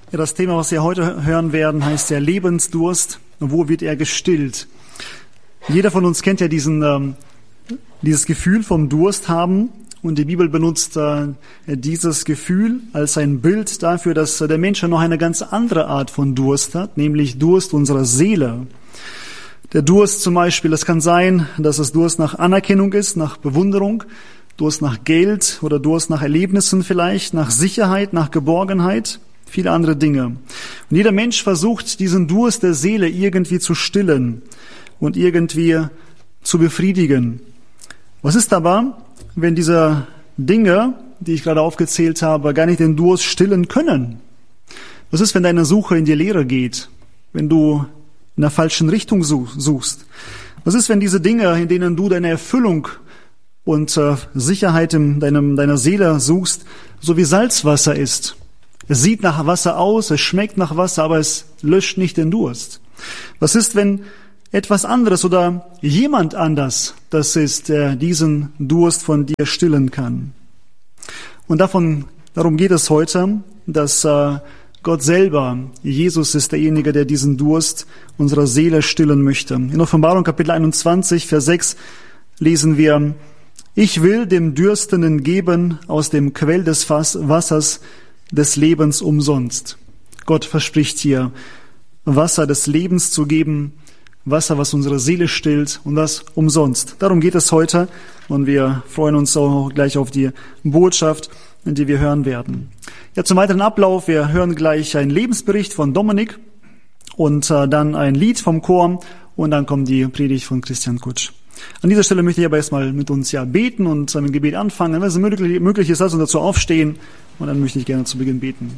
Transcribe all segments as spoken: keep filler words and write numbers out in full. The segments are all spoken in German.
Ja, das Thema, was wir heute hören werden, heißt der Lebensdurst. Und wo wird er gestillt? Jeder von uns kennt ja diesen, ähm, dieses Gefühl vom Durst haben. Und die Bibel benutzt äh, dieses Gefühl als ein Bild dafür, dass äh, der Mensch ja noch eine ganz andere Art von Durst hat, nämlich Durst unserer Seele. Der Durst zum Beispiel, das kann sein, dass es Durst nach Anerkennung ist, nach Bewunderung, Durst nach Geld oder Durst nach Erlebnissen vielleicht, nach Sicherheit, nach Geborgenheit, viele andere Dinge. Und jeder Mensch versucht, diesen Durst der Seele irgendwie zu stillen und irgendwie zu befriedigen. Was ist aber, wenn diese Dinge, die ich gerade aufgezählt habe, gar nicht den Durst stillen können? Was ist, wenn deine Suche in die Leere geht, wenn du in der falschen Richtung suchst? Was ist, wenn diese Dinge, in denen du deine Erfüllung und äh, Sicherheit in deinem, deiner Seele suchst, so wie Salzwasser ist? Es sieht nach Wasser aus, es schmeckt nach Wasser, aber es löscht nicht den Durst. Was ist, wenn etwas anderes oder jemand anders das ist, der diesen Durst von dir stillen kann? Und davon, darum geht es heute, dass äh, Gott selber, Jesus ist derjenige, der diesen Durst unserer Seele stillen möchte. In Offenbarung Kapitel einundzwanzig, Vers sechs lesen wir: Ich will dem Dürstenden geben aus dem Quell des Fass, Wassers des Lebens umsonst. Gott verspricht hier, Wasser des Lebens zu geben, Wasser, was unsere Seele stillt, und das umsonst. Darum geht es heute, und wir freuen uns auch gleich auf die Botschaft, die wir hören werden. Ja, zum weiteren Ablauf: Wir hören gleich einen Lebensbericht von Dominik und äh, dann ein Lied vom Chor und dann kommt die Predigt von Christian Kutsch. An dieser Stelle möchte ich aber erstmal mit uns ja beten und äh, mit dem Gebet anfangen. Wenn es möglich, möglich ist, lass uns dazu aufstehen, und dann möchte ich gerne zu Beginn beten.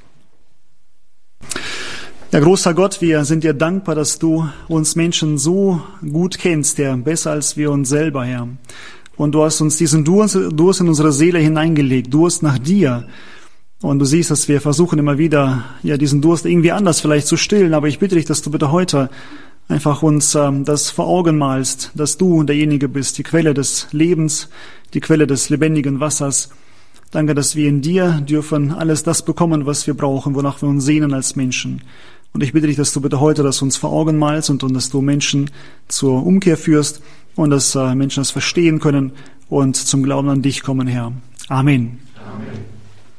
Ja, großer Gott, wir sind dir dankbar, dass du uns Menschen so gut kennst, Herr, besser als wir uns selber, Herr. Und du hast uns diesen Durst, Durst in unsere Seele hineingelegt, Durst nach dir. Und du siehst, dass wir versuchen immer wieder, ja, diesen Durst irgendwie anders vielleicht zu stillen. Aber ich bitte dich, dass du bitte heute einfach uns ähm, das vor Augen malst, dass du derjenige bist, die Quelle des Lebens, die Quelle des lebendigen Wassers. Danke, dass wir in dir dürfen alles das bekommen, was wir brauchen, wonach wir uns sehnen als Menschen. Und ich bitte dich, dass du bitte heute das uns vor Augen malst und, und dass du Menschen zur Umkehr führst und dass äh, Menschen das verstehen können und zum Glauben an dich kommen, Herr. Amen. Amen.